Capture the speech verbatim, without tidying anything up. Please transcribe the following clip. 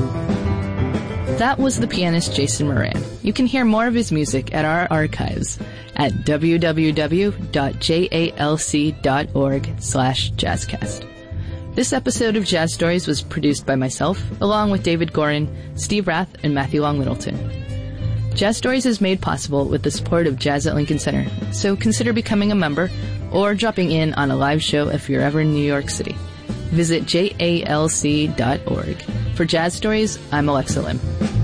That was the pianist Jason Moran. You can hear more of his music at our archives at w w w dot jalc dot org slash jazzcast. This episode of Jazz Stories was produced by myself, along with David Gorin, Steve Rath, and Matthew Long Littleton. Jazz Stories is made possible with the support of Jazz at Lincoln Center, so consider becoming a member or dropping in on a live show if you're ever in New York City. Visit jalc dot org. For Jazz Stories, I'm Alexa Lim.